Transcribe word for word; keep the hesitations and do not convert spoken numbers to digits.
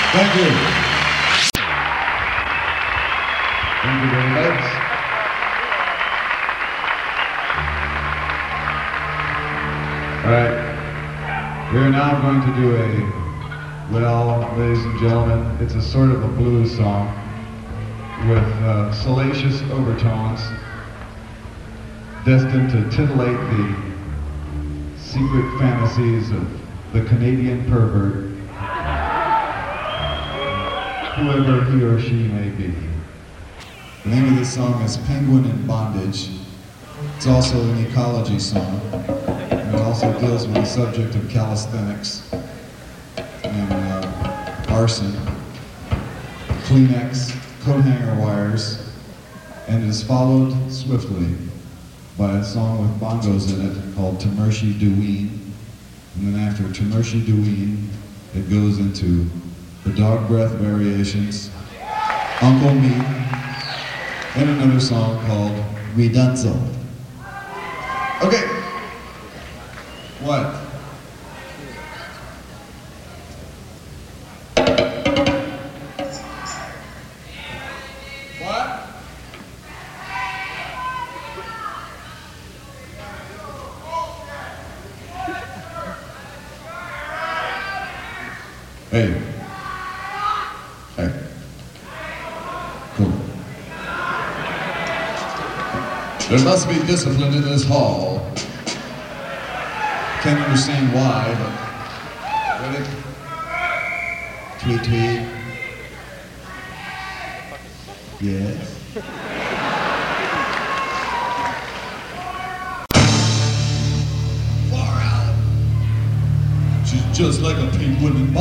Thank you. Thank you very much. All right. We're now going to do a, well, ladies and gentlemen, it's a sort of a blues song with uh, salacious overtones destined to titillate the secret fantasies of the Canadian pervert, whoever he or she may be. The name of this song is Penguin in Bondage. It's also an ecology song. And it also deals with the subject of calisthenics and uh, arson, Kleenex, coat hanger wires, and it is followed swiftly by a song with bongos in it called Tamershi Deween. And then after Tamershi Deween, it goes into the dog breath variations, Uncle Me, and another song called Ridanzo. Okay. What? What? Hey. Hey. Cool. There must be discipline in this hall. Can't understand why, but ready? Tweet, tweet. Yes. Far out. She's just like a penguin in